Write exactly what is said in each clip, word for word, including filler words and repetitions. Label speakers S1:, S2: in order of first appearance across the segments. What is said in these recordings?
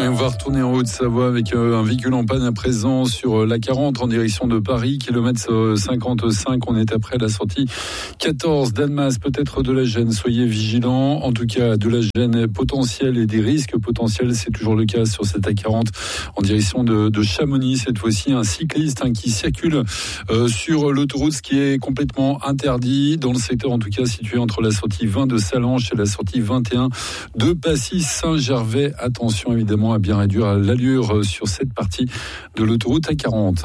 S1: Et on va retourner en Haute-Savoie avec un véhicule en panne à présent sur la quarante en direction de Paris, kilomètre cinquante-cinq. On est après la sortie quatorze d'Annemasse, peut-être de la gêne. Soyez vigilants. En tout cas, de la gêne potentielle et des risques potentiels. C'est toujours le cas sur cette A quarante en direction de, de Chamonix. Cette fois-ci, un cycliste hein, qui circule euh, sur l'autoroute, ce qui est complètement interdit dans le secteur, en tout cas situé entre la sortie vingt de Sallanches et la sortie vingt et un de Passy-Saint-Gervais. Attention évidemment à bien réduire l'allure sur cette partie de l'autoroute A quarante.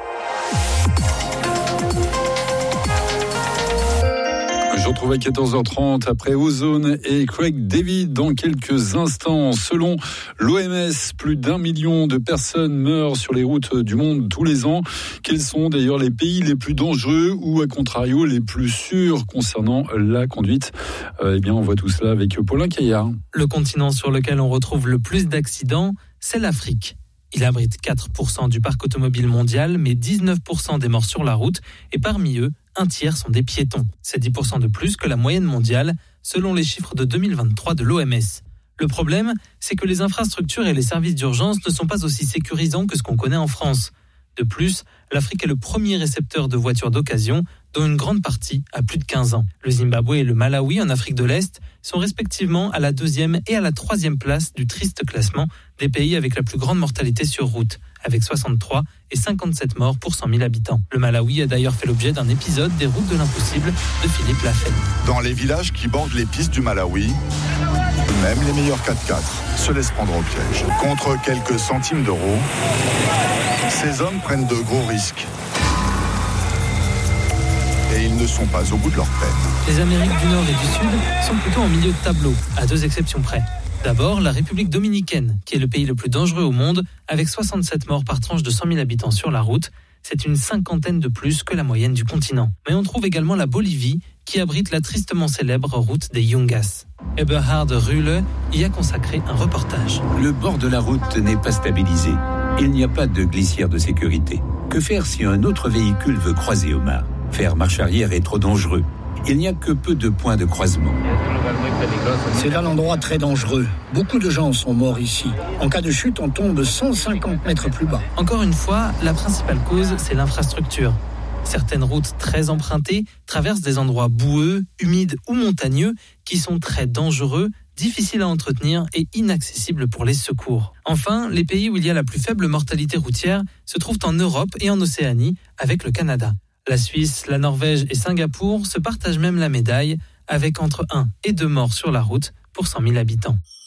S1: Je retrouve à quatorze heures trente après Ozone et Craig David dans quelques instants. Selon l'O M S, plus d'un million de personnes meurent sur les routes du monde tous les ans. Quels sont d'ailleurs les pays les plus dangereux ou à contrario les plus sûrs concernant la conduite ? euh, Eh bien, on voit tout cela avec Paulin Caillard.
S2: Le continent sur lequel on retrouve le plus d'accidents, c'est l'Afrique. Il abrite quatre pour cent du parc automobile mondial, mais dix-neuf pour cent des morts sur la route, et parmi eux, un tiers sont des piétons. C'est dix pour cent de plus que la moyenne mondiale, selon les chiffres de deux mille vingt-trois de l'O M S. Le problème, c'est que les infrastructures et les services d'urgence ne sont pas aussi sécurisants que ce qu'on connaît en France. De plus, l'Afrique est le premier récepteur de voitures d'occasion, dont une grande partie a plus de quinze ans. Le Zimbabwe et le Malawi, en Afrique de l'Est, sont respectivement à la deuxième et à la troisième place du triste classement des pays avec la plus grande mortalité sur route, avec soixante-trois et cinquante-sept morts pour cent mille habitants. Le Malawi a d'ailleurs fait l'objet d'un épisode des Routes de l'impossible de Philippe Lafayette.
S3: Dans les villages qui bordent les pistes du Malawi, même les meilleurs quatre-quatre se laissent prendre au piège. Contre quelques centimes d'euros, ces hommes prennent de gros risques. Et ils ne sont pas au bout de leur peine.
S2: Les Amériques du Nord et du Sud sont plutôt en milieu de tableau, à deux exceptions près. D'abord, la République dominicaine, qui est le pays le plus dangereux au monde, avec soixante-sept morts par tranche de cent mille habitants sur la route. C'est une cinquantaine de plus que la moyenne du continent. Mais on trouve également la Bolivie, qui abrite la tristement célèbre route des Yungas. Eberhard Rühle y a consacré un reportage.
S4: Le bord de la route n'est pas stabilisé. Il n'y a pas de glissière de sécurité. Que faire si un autre véhicule veut croiser Omar ? Faire marche arrière est trop dangereux. Il n'y a que peu de points de croisement.
S5: C'est un endroit très dangereux. Beaucoup de gens sont morts ici. En cas de chute, on tombe cent cinquante mètres plus bas.
S2: Encore une fois, la principale cause, c'est l'infrastructure. Certaines routes très empruntées traversent des endroits boueux, humides ou montagneux qui sont très dangereux, difficiles à entretenir et inaccessibles pour les secours. Enfin, les pays où il y a la plus faible mortalité routière se trouvent en Europe et en Océanie, avec le Canada. La Suisse, la Norvège et Singapour se partagent même la médaille, avec entre un et deux morts sur la route pour cent mille habitants.